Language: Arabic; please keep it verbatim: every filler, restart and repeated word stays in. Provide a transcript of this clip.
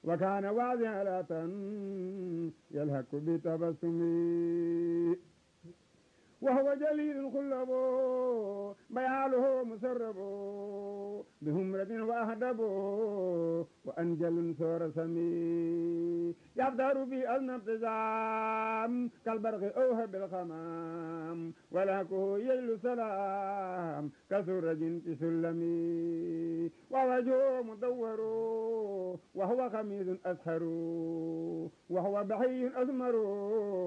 وكان واضعة يلهك بتبسمي وهو جليل خلب بياله مسرب بهمرة وأهدب وأنجل سور سمي يبدر في أذن ابتزام كالبرق أوه بالخمام ولكه يل سلام كسرج في سلمي ووجهه مدور وهو خميس أسهر وهو بحي أزمر